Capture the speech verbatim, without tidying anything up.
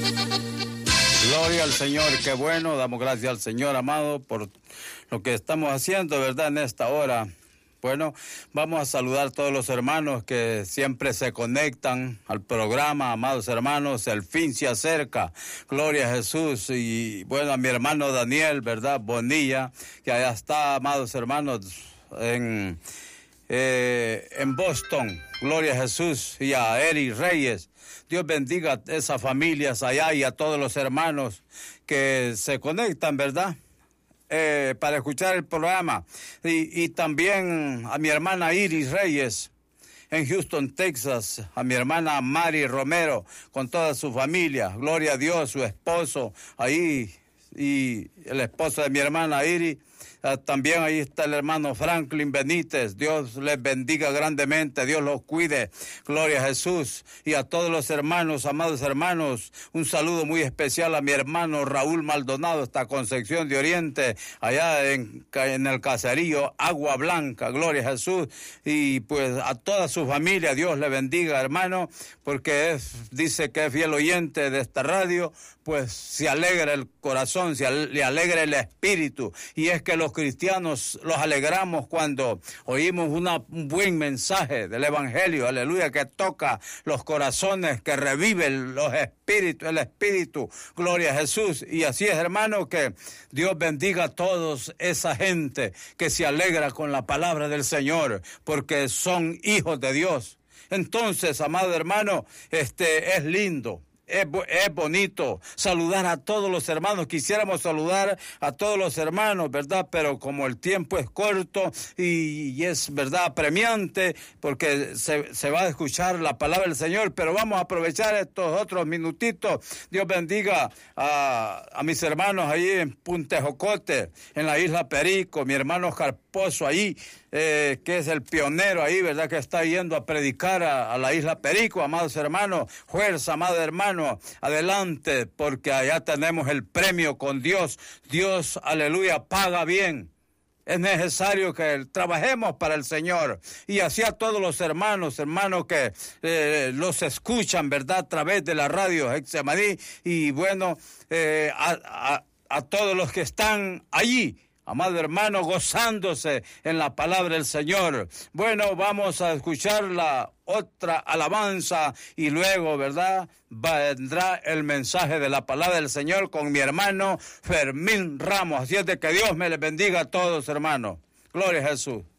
Gloria al Señor, qué bueno, damos gracias al Señor, amado, por lo que estamos haciendo, ¿verdad?, en esta hora. Bueno, vamos a saludar a todos los hermanos que siempre se conectan al programa, amados hermanos, el fin se acerca, gloria a Jesús, y bueno, a mi hermano Daniel, ¿verdad?, Bonilla, que allá está, amados hermanos, en, eh, en Boston, gloria a Jesús, y a Eri Reyes. Dios bendiga a esas familias allá y a todos los hermanos que se conectan, ¿verdad?, eh, para escuchar el programa. Y, y también a mi hermana Iris Reyes en Houston, Texas, a mi hermana Mari Romero con toda su familia. Gloria a Dios, su esposo ahí y el esposo de mi hermana Iris. Uh, también ahí está el hermano Franklin Benítez. Dios les bendiga grandemente, Dios los cuide, gloria a Jesús. Y a todos los hermanos, amados hermanos, un saludo muy especial a mi hermano Raúl Maldonado, hasta Concepción de Oriente, allá en, en el caserío Agua Blanca, gloria a Jesús. Y pues a toda su familia, Dios le bendiga, hermano, porque es, dice que es fiel oyente de esta radio, pues se alegra el corazón, se ale, le alegra el espíritu. Y es que los cristianos los alegramos cuando oímos una, un buen mensaje del evangelio, aleluya, que toca los corazones, que revive los espíritus, el espíritu, gloria a Jesús. Y así es, hermano, que Dios bendiga a todos esa gente que se alegra con la palabra del Señor, porque son hijos de Dios. Entonces, amado hermano, este es lindo. Es, es bonito saludar a todos los hermanos. Quisiéramos saludar a todos los hermanos, ¿verdad? Pero como el tiempo es corto y, y es, ¿verdad?, apremiante, porque se, se va a escuchar la palabra del Señor, pero vamos a aprovechar estos otros minutitos. Dios bendiga a, a mis hermanos ahí en Punta Jocote, en la isla Perico, mi hermano Carposo ahí, eh, que es el pionero ahí, ¿verdad?, que está yendo a predicar a, a la isla Perico. Amados hermanos, fuerza, amado hermano, adelante, porque allá tenemos el premio con Dios. Dios, aleluya, paga bien. Es necesario que trabajemos para el Señor. Y así a todos los hermanos, hermanos que eh, los escuchan, ¿verdad?, a través de la radio Hexemaní. Y bueno, eh, a, a, a todos los que están allí, amado hermano, gozándose en la palabra del Señor. Bueno, vamos a escuchar la otra alabanza y luego, ¿verdad?, vendrá el mensaje de la palabra del Señor con mi hermano Fermín Ramos. Así es de que Dios me les bendiga a todos, hermanos. Gloria a Jesús.